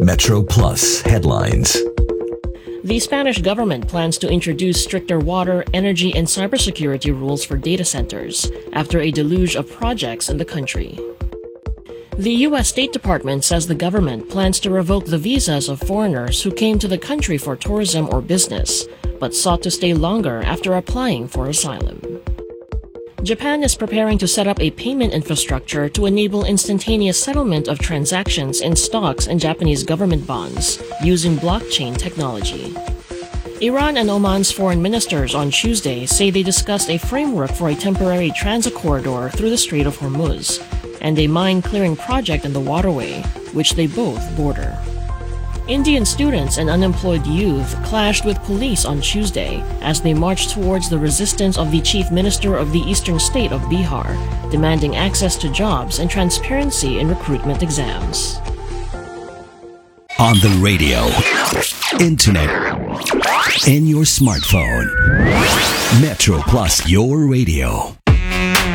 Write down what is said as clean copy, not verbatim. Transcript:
Metro Plus headlines. The Spanish government plans to introduce stricter water, energy, and cybersecurity rules for data centers after a deluge of projects in the country. The U.S. State Department says the government plans to revoke the visas of foreigners who came to the country for tourism or business, but sought to stay longer after applying for asylum. Japan is preparing to set up a payment infrastructure to enable instantaneous settlement of transactions in stocks and Japanese government bonds using blockchain technology. Iran and Oman's foreign ministers on Tuesday say they discussed a framework for a temporary transit corridor through the Strait of Hormuz and a mine-clearing project in the waterway, which they both border. Indian students and unemployed youth clashed with police on Tuesday as they marched towards the resistance of the chief minister of the eastern state of Bihar, demanding access to jobs and transparency in recruitment exams. On the radio, internet, in your smartphone. Metro Plus, your radio.